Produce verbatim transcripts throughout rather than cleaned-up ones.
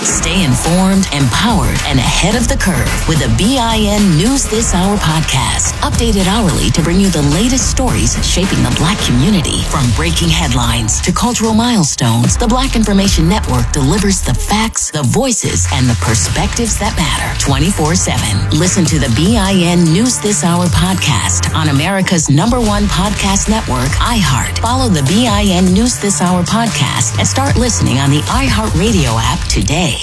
Stay informed, empowered, and ahead of the curve with the B I N News This Hour podcast. Updated hourly to bring you the latest stories shaping the Black community. From breaking headlines to cultural milestones, the Black Information Network delivers the facts, the voices, and the perspectives that matter twenty-four seven. Listen to the B I N News This Hour podcast on America's number one podcast network, iHeart. Follow the B I N News This Hour podcast and start listening on the iHeartRadio app today.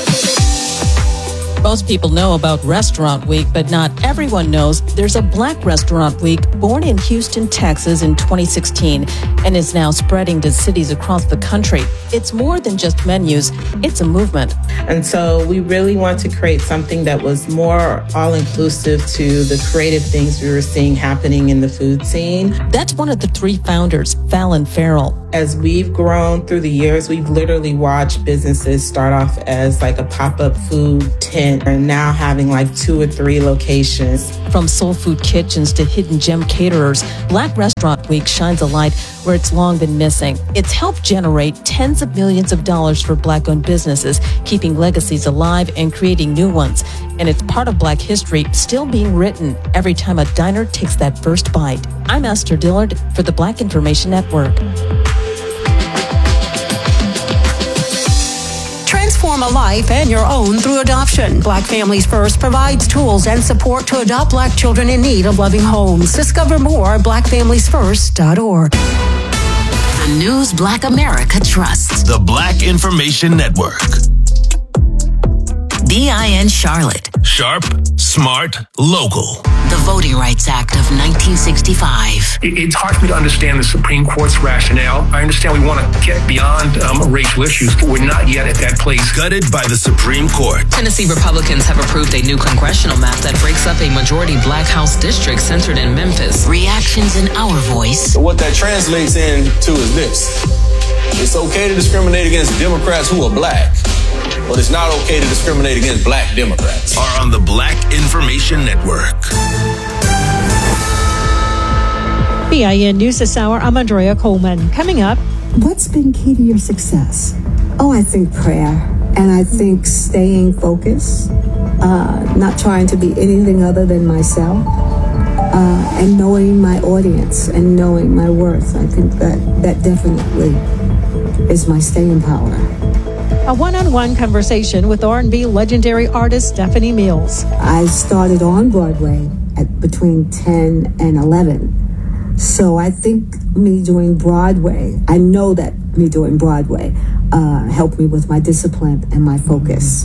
Most people know about Restaurant Week, but not everyone knows there's a Black Restaurant Week born in Houston, Texas in twenty sixteen and is now spreading to cities across the country. It's more than just menus, it's a movement. And so we really want to create something that was more all-inclusive to the creative things we were seeing happening in the food scene. That's one of the three founders, Fallon Farrell. As we've grown through the years, we've literally watched businesses start off as like a pop-up food tent and now having like two or three locations. From soul food kitchens to hidden gem caterers, Black Restaurant Week shines a light where it's long been missing. It's helped generate tens of millions of dollars for Black-owned businesses, keeping legacies alive and creating new ones. And it's part of Black history still being written every time a diner takes that first bite. I'm Esther Dillard for the Black Information Network. Transform a life and your own through adoption. Black Families First provides tools and support to adopt Black children in need of loving homes. Discover more at black families first dot org. The news Black America trusts. The Black Information Network. B I N Charlotte. Sharp, smart, local. The Voting Rights Act of nineteen sixty-five. It's hard for me to understand the Supreme Court's rationale. I understand we want to get beyond um, racial issues, but we're not yet at that place. Gutted by the Supreme Court. Tennessee Republicans have approved a new congressional map that breaks up a majority Black House district centered in Memphis. Reactions in our voice. So what that translates into is this. It's okay to discriminate against Democrats who are Black, but it's not okay to discriminate against Black Democrats. Are on the Black Information Network. B I N News This Hour, I'm Andrea Coleman. Coming up. What's been key to your success? Oh, I think prayer. And I think staying focused, uh, not trying to be anything other than myself, uh, and knowing my audience and knowing my worth. I think that that definitely is my staying power. A one-on-one conversation with R and B legendary artist Stephanie Mills. I started on Broadway at between ten and eleven. So I think me doing Broadway, I know that me doing Broadway uh, helped me with my discipline and my focus.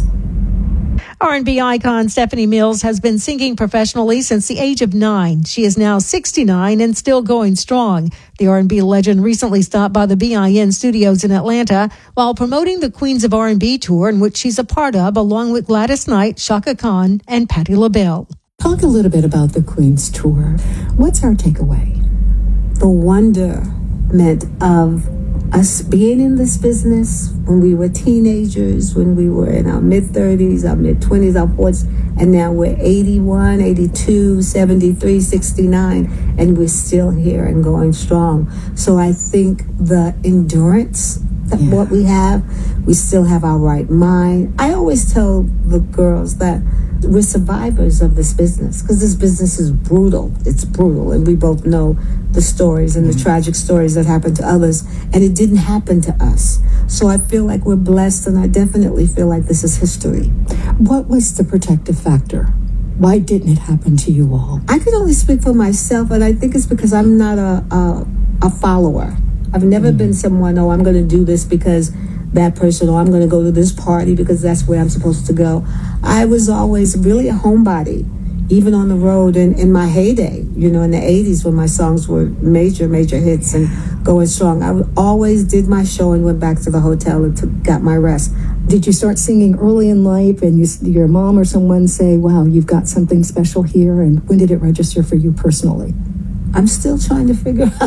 R and B icon Stephanie Mills has been singing professionally since the age of nine. She is now sixty-nine and still going strong. The R and B legend recently stopped by the B I N studios in Atlanta while promoting the Queens of R and B tour, in which she's a part of, along with Gladys Knight, Chaka Khan, and Patti LaBelle. Talk a little bit about the Queens tour. What's our takeaway? The wonderment of us being in this business when we were teenagers, when we were in our mid-thirties, our mid-twenties, our forties, and now we're eighty-one, eighty-two, seventy-three, sixty-nine, and we're still here and going strong. So I think the endurance that yeah. what we have, we still have our right mind. I always tell the girls that we're survivors of this business because this business is brutal. It's brutal, and we both know the stories and the tragic stories that happened to others, and it didn't happen to us. So I feel like we're blessed, and I definitely feel like this is history. What was the protective factor? Why didn't it happen to you all? I can only speak for myself, and I think it's because I'm not a a, a follower. I've never mm. been someone, oh, I'm going to do this because that person, or I'm going to go to this party because that's where I'm supposed to go. I was always really a homebody, even on the road in, in my heyday, you know, in the eighties when my songs were major, major hits and going strong. I always did my show and went back to the hotel and took, got my rest. Did you start singing early in life and you, your mom or someone say, wow, you've got something special here? And when did it register for you personally? I'm still trying to figure out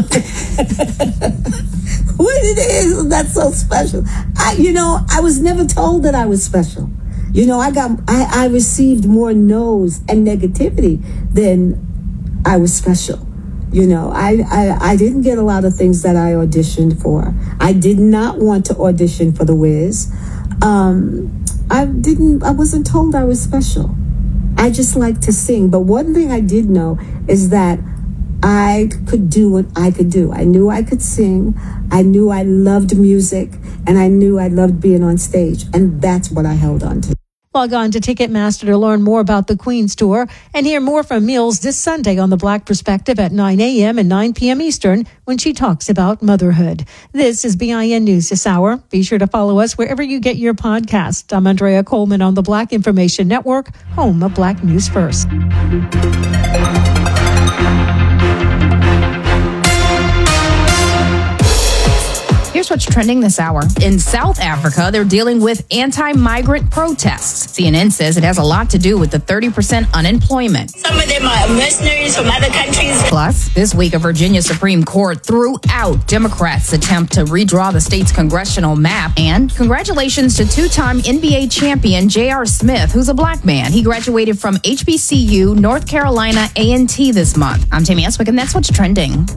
what it is that's so special. I, you know, I was never told that I was special. You know, I got, I, I received more no's and negativity than I was special. You know, I, I, I didn't get a lot of things that I auditioned for. I did not want to audition for The Wiz. Um, I didn't, I wasn't told I was special. I just like to sing. But one thing I did know is that I could do what I could do. I knew I could sing. I knew I loved music, and I knew I loved being on stage. And that's what I held on to. Log on to Ticketmaster to learn more about the Queen's Tour and hear more from Mills this Sunday on The Black Perspective at nine a.m. and nine p.m. Eastern when she talks about motherhood. This is B I N News this hour. Be sure to follow us wherever you get your podcast. I'm Andrea Coleman on the Black Information Network, home of Black News First. Here's what's trending this hour. In South Africa, they're dealing with anti-migrant protests. C N N says it has a lot to do with the thirty percent unemployment. Some of them are mercenaries from other countries. Plus, this week, a Virginia Supreme Court threw out Democrats' attempt to redraw the state's congressional map. And congratulations to two-time N B A champion J R. Smith, who's a black man. He graduated from H B C U North Carolina A and T this month. I'm Tammy Eswick, and that's what's trending.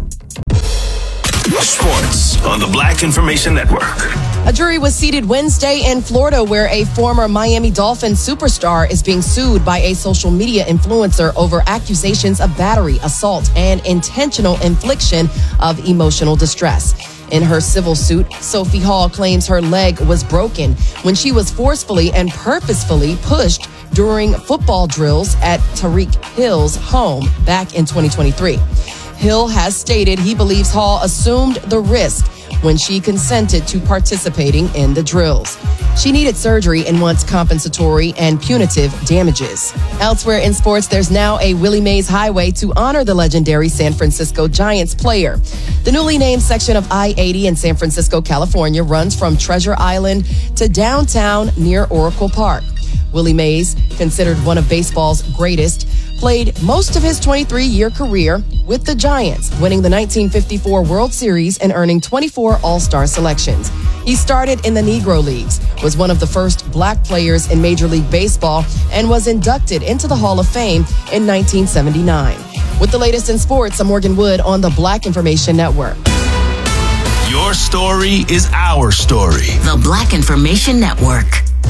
Sports on the Black Information Network. A jury was seated Wednesday in Florida where a former Miami Dolphins superstar is being sued by a social media influencer over accusations of battery, assault, and intentional infliction of emotional distress. In her civil suit, Sophie Hall claims her leg was broken when she was forcefully and purposefully pushed during football drills at Tariq Hill's home back in twenty twenty-three. Hill has stated he believes Hall assumed the risk when she consented to participating in the drills. She needed surgery and wants compensatory and punitive damages. Elsewhere in sports, there's now a Willie Mays Highway to honor the legendary San Francisco Giants player. The newly named section of I eighty in San Francisco, California, runs from Treasure Island to downtown near Oracle Park. Willie Mays, considered one of baseball's greatest, played most of his twenty-three-year career with the Giants, winning the nineteen fifty-four World Series and earning twenty-four All-Star selections. He started in the Negro Leagues, was one of the first black players in Major League Baseball, and was inducted into the Hall of Fame in nineteen seventy-nine. With the latest in sports, I'm Morgan Wood on the Black Information Network. Your story is our story. The Black Information Network.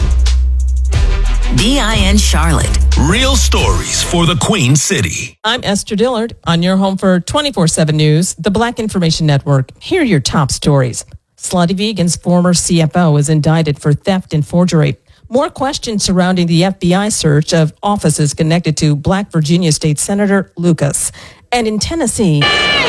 B I N Charlotte. Real stories for the Queen City. I'm Esther Dillard on your home for twenty-four seven News, the Black Information Network. Here are your top stories. Slutty Vegan's former C F O is indicted for theft and forgery. More questions surrounding the F B I search of offices connected to Black Virginia State Senator Lucas. And in Tennessee...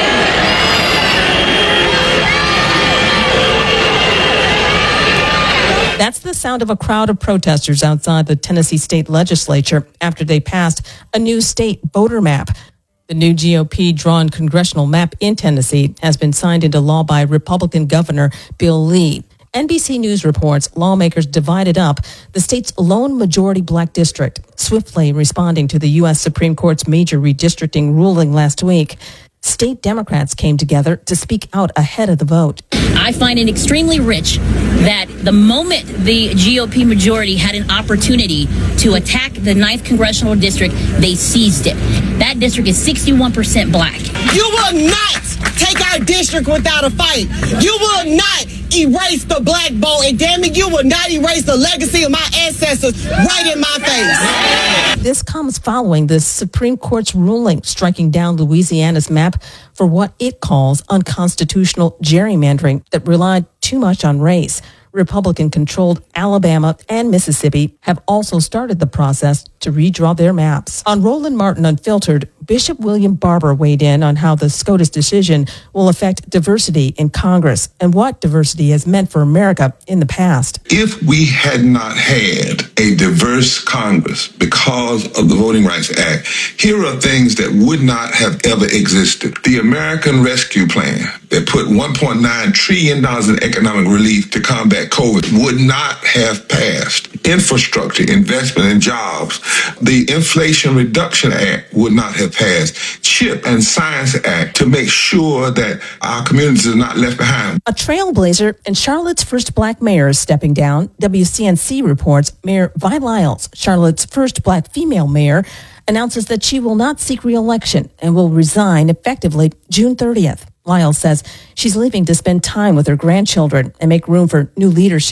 That's the sound of a crowd of protesters outside the Tennessee State Legislature after they passed a new state voter map. The new G O P-drawn congressional map in Tennessee has been signed into law by Republican Governor Bill Lee. N B C News reports lawmakers divided up the state's lone majority black district, swiftly responding to the U S Supreme Court's major redistricting ruling last week. State Democrats came together to speak out ahead of the vote. I find it extremely rich that the moment the G O P majority had an opportunity to attack the ninth Congressional District, they seized it. That district is sixty-one percent black. You will not take our district without a fight. You will not erase the black vote, and damn it, you will not erase the legacy of my ancestors right in my face. This comes following the Supreme Court's ruling striking down Louisiana's map for what it calls unconstitutional gerrymandering that relied too much on race. Republican-controlled Alabama and Mississippi have also started the process to redraw their maps. On Roland Martin Unfiltered, Bishop William Barber weighed in on how the SCOTUS decision will affect diversity in Congress and what diversity has meant for America in the past. If we had not had a diverse Congress because of the Voting Rights Act, here are things that would not have ever existed. The American Rescue Plan that put one point nine trillion dollars in economic relief to combat COVID would not have passed. Infrastructure, investment, and jobs. The Inflation Reduction Act would not have passed. CHIP and Science Act to make sure that our communities are not left behind. A trailblazer and Charlotte's first black mayor is stepping down. W C N C reports Mayor Vi Lyles, Charlotte's first black female mayor, announces that she will not seek re-election and will resign effectively June thirtieth. Lyles says she's leaving to spend time with her grandchildren and make room for new leadership.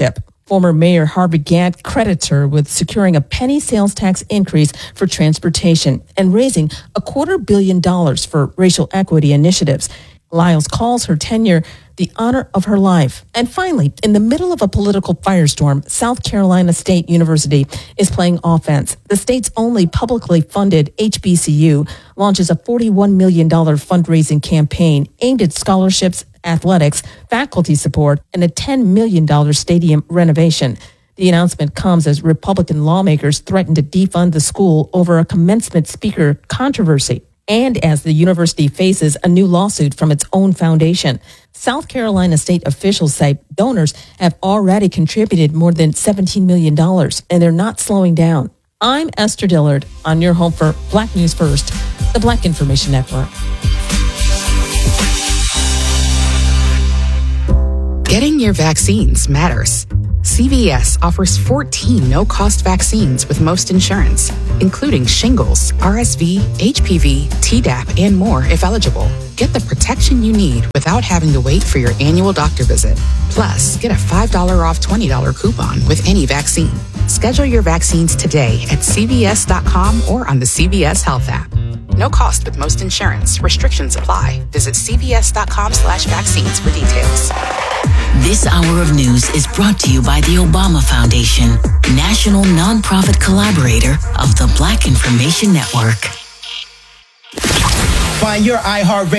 Former Mayor Harvey Gantt credits her with securing a penny sales tax increase for transportation and raising a quarter billion dollars for racial equity initiatives. Lyles calls her tenure the honor of her life. And finally, in the middle of a political firestorm, South Carolina State University is playing offense. The state's only publicly funded H B C U launches a forty-one million dollars fundraising campaign aimed at scholarships, athletics, faculty support, and a ten million dollars stadium renovation. The announcement comes as Republican lawmakers threaten to defund the school over a commencement speaker controversy, and as the university faces a new lawsuit from its own foundation. South Carolina state officials say donors have already contributed more than seventeen million dollars, and they're not slowing down. I'm Esther Dillard on your home for Black News First, the Black Information Network. Getting your vaccines matters. C V S offers fourteen no-cost vaccines with most insurance, including shingles, R S V, H P V, Tdap, and more if eligible. Get the protection you need without having to wait for your annual doctor visit. Plus, get a five dollars off twenty dollars coupon with any vaccine. Schedule your vaccines today at C V S dot com or on the C V S Health app. No cost with most insurance. Restrictions apply. Visit C V S dot com slash vaccines for details. This hour of news is brought to you by the Obama Foundation, national nonprofit collaborator of the Black Information Network. Find your iHeartRadio